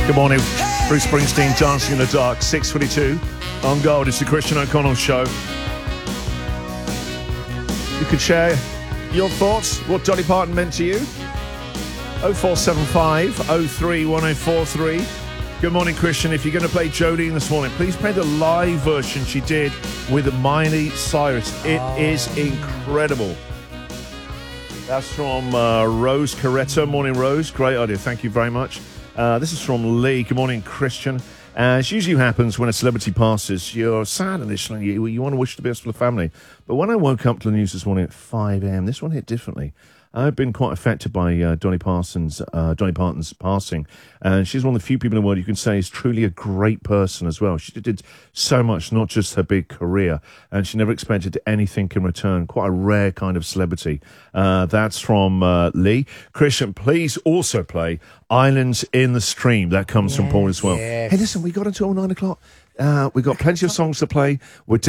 Good morning. Bruce Springsteen, Dancing in the Dark, 6:22. On Gold, it's the Christian O'Connell Show. You could share your thoughts, what Dolly Parton meant to you. 0475 031043. Good morning, Christian. If you're going to play Jolene this morning, please play the live version she did with Miley Cyrus. It is incredible. That's from Rose Corretto. Morning, Rose. Great idea. Thank you very much. This is from Lee. Good morning, Christian. As usually happens when a celebrity passes, you're sad initially. You want to wish the best for the family. But when I woke up to the news this morning at 5 a.m., this one hit differently. I've been quite affected by Dolly Parton's passing. And she's one of the few people in the world you can say is truly a great person as well. She did so much, not just her big career. And she never expected anything in return. Quite a rare kind of celebrity. That's from Lee. Christian, please also play Islands in the Stream. That comes from Paul as well. Yes. Hey, listen, we got until 9 o'clock. We've got plenty of songs to play. We're